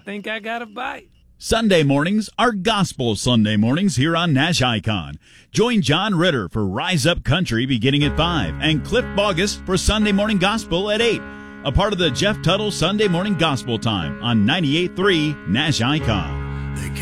think I got a bite. Sunday mornings are Gospel Sunday mornings here on Nash Icon. Join John Ritter for Rise Up Country beginning at 5 and Cliff Bogus for Sunday Morning Gospel at 8. A part of the Jeff Tuttle Sunday Morning Gospel Time on 98.3 Nash Icon.